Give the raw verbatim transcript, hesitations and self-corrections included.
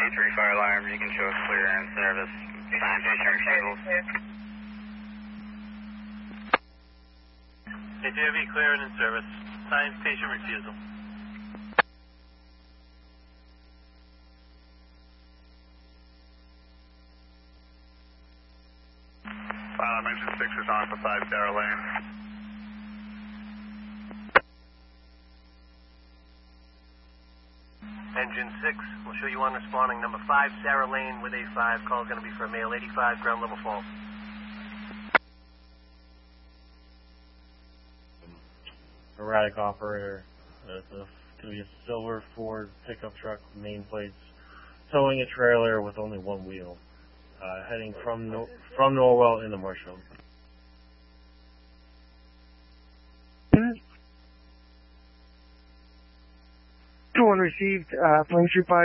three fire alarm, you can show us clear in service. Sanitation refusal. K J V clear and in service. Sanitation refusal. Fire alarm engine six is on for five Sarah Lane. Engine six, we'll show you on responding. Number five, Sarah Lane with A five. Call is going to be for a male eighty-five, ground level fault. Erratic operator. Uh, it's going to be a silver Ford pickup truck, main plates, towing a trailer with only one wheel, uh, heading from no from Norwell into Marshall. Two one received, uh, Flame Street